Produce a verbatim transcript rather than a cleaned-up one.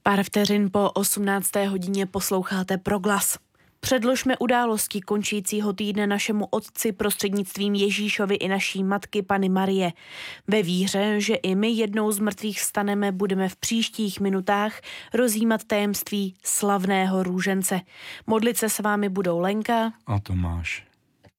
Pár vteřin po osmnácté hodině posloucháte Proglas. Předložme události končícího týdne našemu Otci prostřednictvím Ježíšovi i naší matky Panny Marie. Ve víře, že i my jednou z mrtvých vstaneme, budeme v příštích minutách rozjímat tajemství slavného růžence. Modlit se s vámi budou Lenka a Tomáš.